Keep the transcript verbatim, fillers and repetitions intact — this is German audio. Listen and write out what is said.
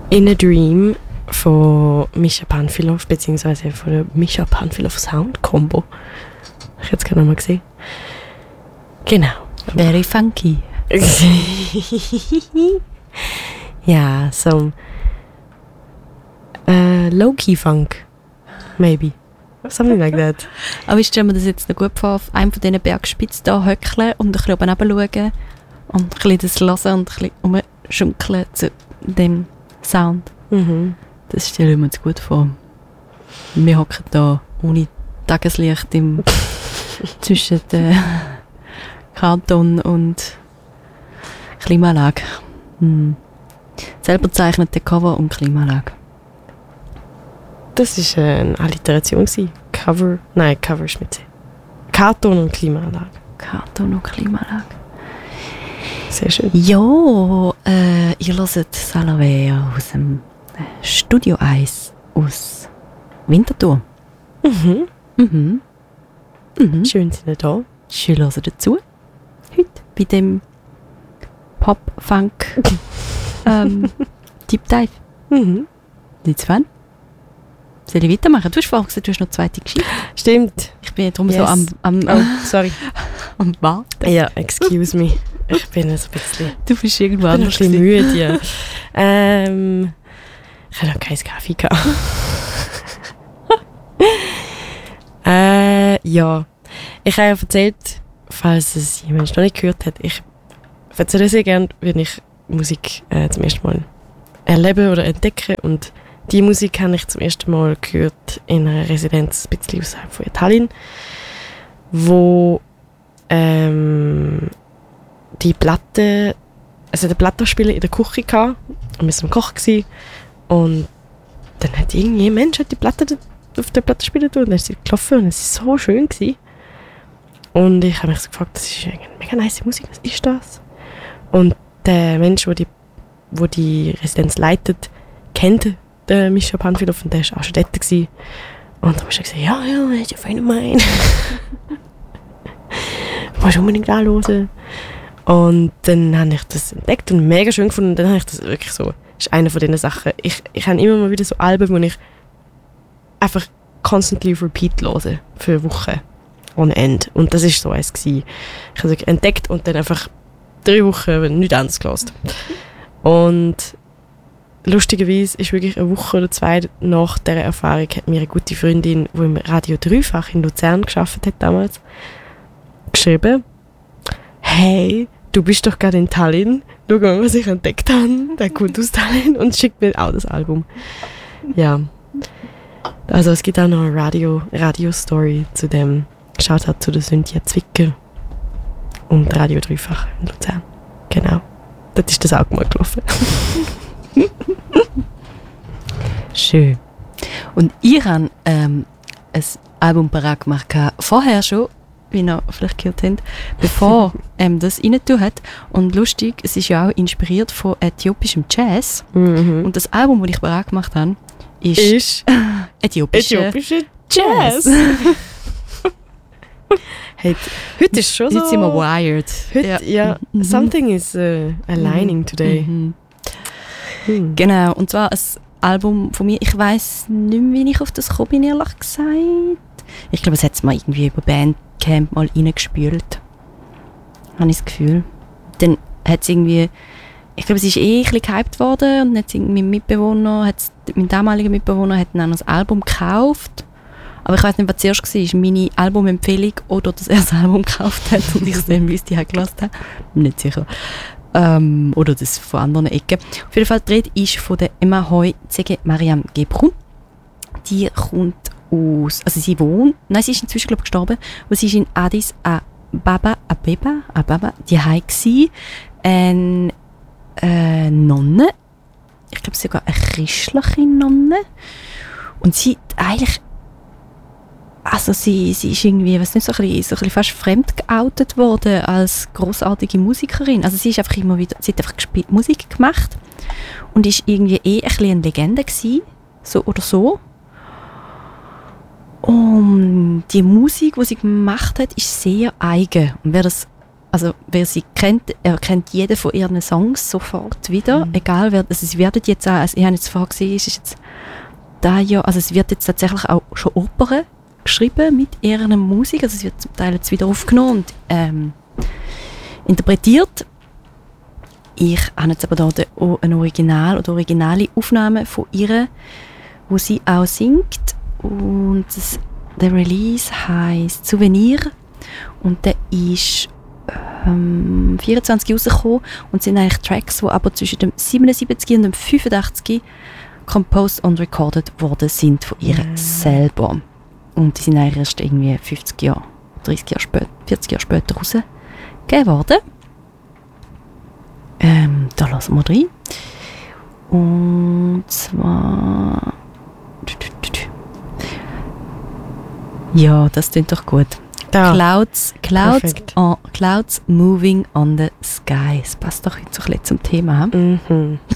In a Dream von Mischa Panfilov, beziehungsweise von der Mischa Panfilov Sound Combo. Ich habe es gerade noch mal gesehen. Genau. Very funky. Ja, so uh, Low-Key Funk, maybe. Something like that. Aber ich stelle mir das jetzt noch gut vor, auf einem von diesen Bergspitzen da hückeln und ein bisschen oben runter schauen und ein bisschen das hören und ein bisschen rumschunkeln zu dem Sound. Mhm. Das stelle ich mir jetzt gut vor. Wir hocken da ohne Tageslicht im zwischen den Karton und Klimaanlage. Hm. Selber zeichnete Cover und Klimaanlage. Das war eine Alliteration. Cover, nein, Cover ist mit C. Karton und Klimaanlage. Karton und Klimaanlage. Sehr schön. Ja, äh, ihr hört Salavea aus dem Studio eins aus Winterthur. Mhm. Mhm. Mhm. Schön sind ihr da. Schön hören dazu. Heute bei dem Pop-Funk ähm, Deep Dive. Mhm. Nicht zu fern. Soll ich weitermachen? Du hast vorhin gesagt, du hast noch eine zweite Geschichte. Stimmt. Ich bin darum Yes. so am, am, Oh, sorry. am Warten. Ja, excuse me. Ich bin so ein bisschen... Du bist irgendwo Ich bin ein anders. bisschen gewesen. müde, ja. ähm, ich habe noch keinen Kaffee gehabt. äh, ja. Ich habe ja erzählt, falls es jemand noch nicht gehört hat, ich erzähle sehr gerne, wenn ich Musik äh, zum ersten Mal erlebe oder entdecke. Und die Musik habe ich zum ersten Mal gehört in einer Residenz, ein bisschen außerhalb von Tallinn, wo ähm, die Platte, also der Plattenspieler in der Küche gehabt, und wir waren am Kochen gewesen, und dann hat irgendwie ein Mensch hat die Platte auf der Plattenspieler tun und dann ist sie gelaufen und es war so schön gewesen. Und ich habe mich so gefragt, das ist eine mega nice Musik, was ist das? Und der Mensch, der die, wo die Residenz leitet, kennt den Mischa Panfilov und der war auch schon dort gewesen. Und dann habe ich gesagt, ja, ja, das ist ja fein mein. Du musst unbedingt anhören. Und dann habe ich das entdeckt und mega schön gefunden. Und dann habe ich das wirklich so, das ist eine von diesen Sachen. Ich, ich habe immer mal wieder so Alben, wo ich einfach constantly auf Repeat höre für Wochen ohne Ende. Und das war so eins gewesen. Ich habe es entdeckt und dann einfach drei Wochen nichts anderes gehört. Und lustigerweise ist wirklich eine Woche oder zwei nach dieser Erfahrung hat mir eine gute Freundin, die im Radio Dreifach in Luzern gearbeitet hat damals, geschrieben: Hey, du bist doch gerade in Tallinn. Schau mal, was ich entdeckt habe. Der kommt aus Tallinn und schickt mir auch das Album. Ja. Also es gibt auch noch eine Radio, Radio-Story zu dem. Schaut halt zu der Cynthia Zwicker und Radio Dreifach in Luzern. Genau. Dort ist das auch mal gelaufen. Schön. Und ich habe ähm, ein Album parat gemacht, vorher schon, wie ihr vielleicht gehört habt, bevor ähm, das reingetan hat. Und lustig, es ist ja auch inspiriert von äthiopischem Jazz. Mhm. Und das Album, das ich parat gemacht habe, ist, Ist äthiopische, äthiopischer Jazz. Hey, heute ist schon so... Jetzt sind wir wired. Heute, ja, Ja. Mhm. something is uh, aligning today. Mhm. Hm. Genau, und zwar ein Album von mir. Ich weiss nicht mehr, wie ich auf das gekommen bin, ehrlich gesagt. Ich glaube, es hat es mal irgendwie über Bandcamp mal reingespült. Habe ich das Gefühl. Dann hat es irgendwie... Ich glaube, es ist eh ein bisschen gehypt worden und dann hat mein Mitbewohner, hat's, mein damaliger Mitbewohner hat dann das Album gekauft. Aber ich weiß nicht, was zuerst war, meine Albumempfehlung oder dass er das Album gekauft hat und ich es dann wüsste, ich gelassen habe. Bin nicht sicher. Ähm, oder das von anderen Ecken. Auf jeden Fall, die Rede ist von der Emma Hoy Zege Mariam Gebru. Die kommt aus, also sie wohnt, nein, sie ist inzwischen, glaube ich, gestorben, und sie ist in Addis Ababa, Abeba, Ababa, die war eine äh, Nonne. Ich glaube sogar eine christliche Nonne. Und sie eigentlich Also sie, sie ist irgendwie, weiß nicht, so ein bisschen, so ein bisschen fast fremd geoutet worden als grossartige Musikerin. Also sie ist einfach immer wieder, sie hat einfach gespielt, Musik gemacht und ist irgendwie eh ein bisschen eine Legende gewesen, so oder so. Und die Musik, die sie gemacht hat, ist sehr eigen. Und wer das, also wer sie kennt, er kennt jeden von ihren Songs sofort wieder, Mhm. egal wer, also sie werden jetzt auch, also ich habe jetzt vorher gesehen, es ist jetzt da ja, also es wird jetzt tatsächlich auch schon Opern geschrieben mit ihrer Musik, also es wird zum Teil jetzt wieder aufgenommen und ähm, interpretiert. Ich habe jetzt aber hier ein Original oder originale Aufnahme von ihr, wo sie auch singt und das, der Release heisst Souvenir und der ist ähm, vierundzwanzig rausgekommen und sind eigentlich Tracks, die aber zwischen dem siebenundsiebzig und dem fünfundachtzig composed und recorded worden sind von ihr Mm. selber. Und die sind eigentlich erst irgendwie fünfzig Jahre, dreißig Jahre später, vierzig Jahre später rausgegeben worden. Ähm, da lassen wir rein. Und zwar... Ja, das klingt doch gut. Da. Clouds, Clouds, Perfekt. on, Clouds moving on the sky. Das passt doch heute so ein bisschen zum Thema. Mhm.